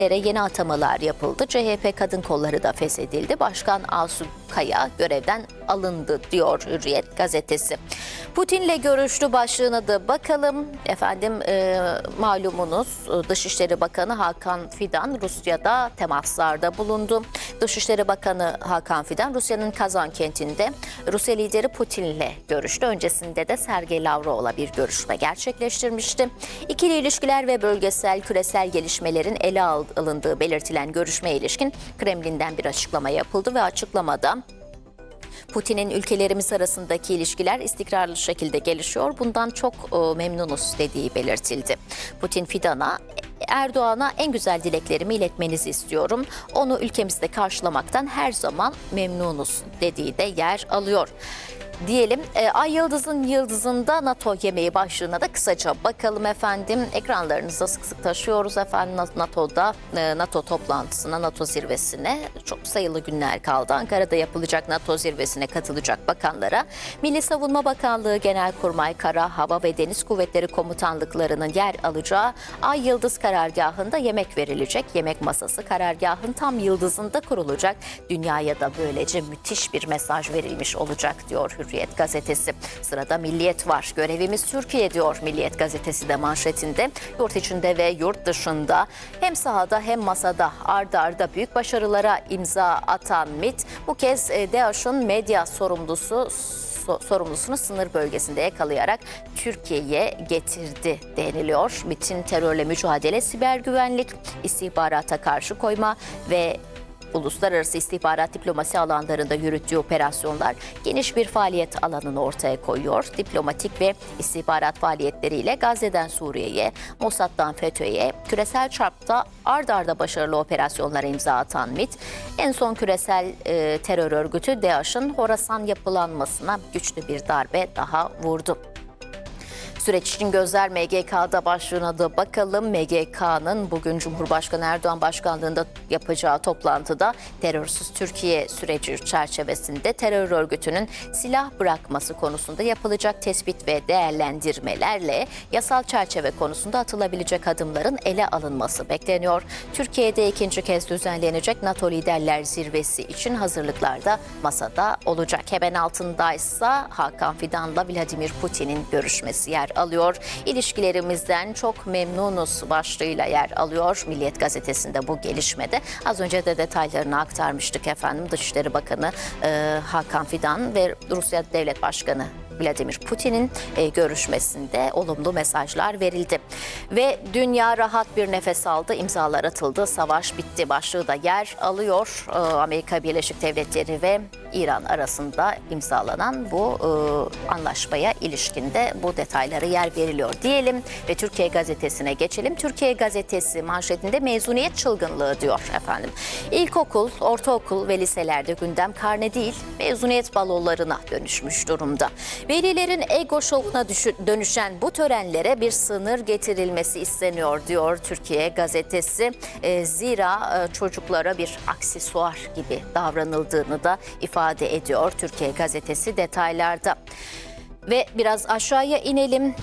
Yeni atamalar yapıldı. CHP kadın kolları da feshedildi. Başkan Asu Kaya görevden alındı diyor Hürriyet gazetesi. Putin'le görüştü başlığına da bakalım. Malumunuz Dışişleri Bakanı Hakan Fidan Rusya'da temaslarda bulundu. Dışişleri Bakanı Hakan Fidan Rusya'nın Kazan kentinde Rusya lideri Putin'le görüştü. Öncesinde de Sergey Lavrov'la bir görüşme gerçekleştirmişti. İkili ilişkiler ve bölgesel küresel gelişmelerin ele alındığı belirtilen görüşmeye ilişkin Kremlin'den bir açıklama yapıldı ve açıklamada Putin'in ülkelerimiz arasındaki ilişkiler istikrarlı şekilde gelişiyor. Bundan çok memnunuz dediği belirtildi. Putin Fidan'a Erdoğan'a en güzel dileklerimi iletmenizi istiyorum. Onu ülkemizde karşılamaktan her zaman memnunuz dediği de yer alıyor. Diyelim Ay Yıldız'ın yıldızında NATO yemeği başlığına da kısaca bakalım efendim. Ekranlarınızda sık sık taşıyoruz efendim NATO toplantısına, NATO zirvesine çok sayılı günler kaldı. Ankara'da yapılacak NATO zirvesine katılacak bakanlara Milli Savunma Bakanlığı, Genelkurmay, Kara, Hava ve Deniz Kuvvetleri Komutanlıklarının yer alacağı Ay Yıldız karargahında yemek verilecek. Yemek masası karargahın tam yıldızında kurulacak. Dünyaya da böylece müthiş bir mesaj verilmiş olacak diyor Hürriyet gazetesi. Sırada Milliyet var. Görevimiz Türkiye diyor Milliyet gazetesi de manşetinde. Yurt içinde ve yurt dışında hem sahada hem masada ard arda büyük başarılara imza atan MİT bu kez DAEŞ'ın medya sorumlusunu sınır bölgesinde yakalayarak Türkiye'ye getirdi deniliyor. MİT'in terörle mücadele, siber güvenlik, istihbarata karşı koyma ve uluslararası istihbarat diplomasi alanlarında yürüttüğü operasyonlar geniş bir faaliyet alanını ortaya koyuyor. Diplomatik ve istihbarat faaliyetleriyle Gazze'den Suriye'ye, Mossad'dan FETÖ'ye, küresel çapta ard arda başarılı operasyonlara imza atan MİT, en son küresel terör örgütü DAEŞ'ın Horasan yapılanmasına güçlü bir darbe daha vurdu. Süreç için gözler MGK'da başlığına da bakalım. MGK'nın bugün Cumhurbaşkanı Erdoğan başkanlığında yapacağı toplantıda terörsüz Türkiye süreci çerçevesinde terör örgütünün silah bırakması konusunda yapılacak tespit ve değerlendirmelerle yasal çerçeve konusunda atılabilecek adımların ele alınması bekleniyor. Türkiye'de ikinci kez düzenlenecek NATO Liderler Zirvesi için hazırlıklar da masada olacak. Hemen altındaysa Hakan Fidan'la Vladimir Putin'in görüşmesi yer alıyor. İlişkilerimizden çok memnunuz başlığıyla yer alıyor Milliyet gazetesinde bu gelişmede. Az önce de detaylarını aktarmıştık efendim. Dışişleri Bakanı Hakan Fidan ve Rusya Devlet Başkanı Vladimir Putin'in görüşmesinde olumlu mesajlar verildi. Ve dünya rahat bir nefes aldı, imzalar atıldı, savaş bitti başlığı da yer alıyor. Amerika Birleşik Devletleri ve İran arasında imzalanan bu anlaşmaya ilişkinde bu detaylara yer veriliyor diyelim ve Türkiye Gazetesi'ne geçelim. Türkiye Gazetesi manşetinde mezuniyet çılgınlığı diyor efendim. İlkokul, ortaokul ve liselerde gündem karne değil, mezuniyet balolarına dönüşmüş durumda. Velilerin ego şovuna dönüşen bu törenlere bir sınır getirilmesi isteniyor diyor Türkiye Gazetesi. Zira çocuklara bir aksesuar gibi davranıldığını da ifade ediyor Türkiye Gazetesi detaylarda. Ve biraz aşağıya inelim.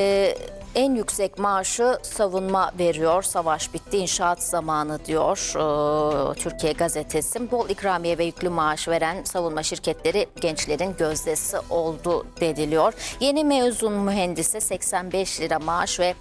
En yüksek maaşı savunma veriyor. Savaş bitti, inşaat zamanı diyor Türkiye Gazetesi. Bol ikramiye ve yüklü maaş veren savunma şirketleri gençlerin gözdesi oldu deniliyor. Yeni mezun mühendise 85 lira maaş ve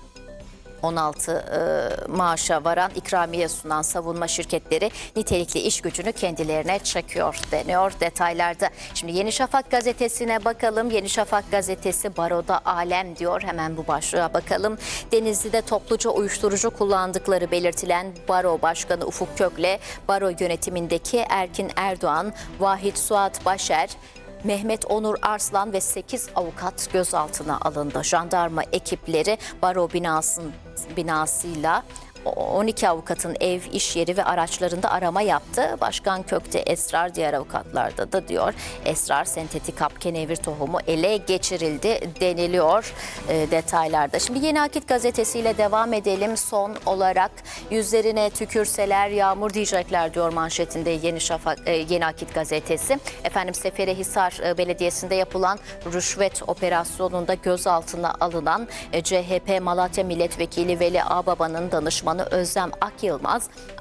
16 maaşa varan ikramiye sunan savunma şirketleri nitelikli iş gücünü kendilerine çekiyor deniyor detaylarda. Şimdi Yeni Şafak gazetesine bakalım. Yeni Şafak gazetesi baroda alem diyor. Hemen bu başlığa bakalım. Denizli'de topluca uyuşturucu kullandıkları belirtilen baro başkanı Ufuk Kök'le baro yönetimindeki Erkin Erdoğan, Vahit Suat Başer, Mehmet Onur Arslan ve 8 avukat gözaltına alındı. Jandarma ekipleri baro binasıyla 12 avukatın ev, iş yeri ve araçlarında arama yaptı. Başkan Kök'te esrar, diğer avukatlarda da diyor esrar, sentetik hap, kenevir tohumu ele geçirildi deniliyor detaylarda. Şimdi Yeni Akit gazetesiyle devam edelim. Son olarak yüzlerine tükürseler yağmur diyecekler diyor manşetinde Yeni Akit gazetesi. Efendim Seferihisar Belediyesi'nde yapılan rüşvet operasyonunda gözaltına alınan CHP Malatya Milletvekili Veli Ağbaba'nın danışmanı Özlem Akyılmaz